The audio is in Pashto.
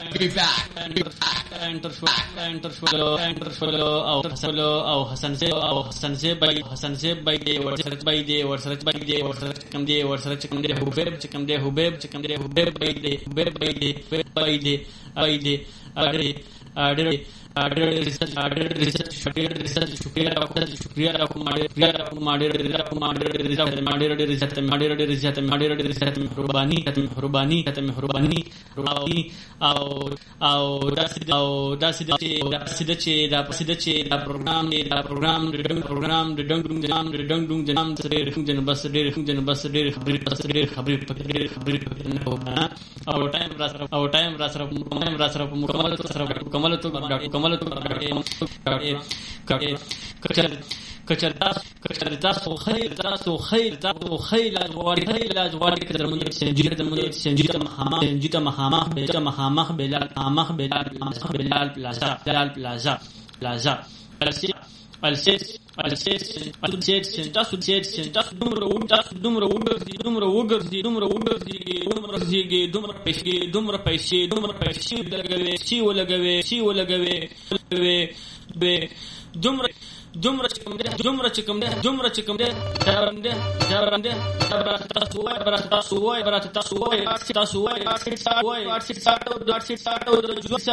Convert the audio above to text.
او حسن سے بای ورسره کم دی حبیب بای دی تاسو خیر لاجواری سنجیت مخامخ بلال پلازا تاسو دومره پیسې ولګوي دومره چکم ده تاسو وای